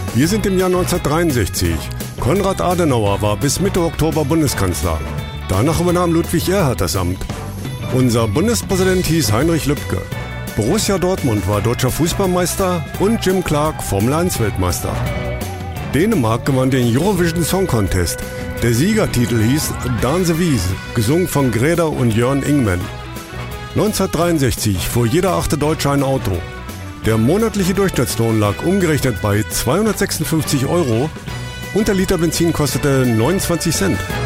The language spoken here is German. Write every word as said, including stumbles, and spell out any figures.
Wir sind im Jahr neunzehnhundertdreiundsechzig. Konrad Adenauer war bis Mitte Oktober Bundeskanzler. Danach übernahm Ludwig Erhard das Amt. Unser Bundespräsident hieß Heinrich Lübke. Borussia Dortmund war deutscher Fußballmeister und Jim Clark Formel eins Weltmeister. Dänemark gewann den Eurovision Song Contest. Der Siegertitel hieß Danse Wies, gesungen von Greta und Jörn Ingmann. neunzehnhundertdreiundsechzig fuhr jeder achte Deutsche ein Auto. Der monatliche Durchschnittslohn lag umgerechnet bei zweihundertsechsundfünfzig Euro und der Liter Benzin kostete neunundzwanzig Cent.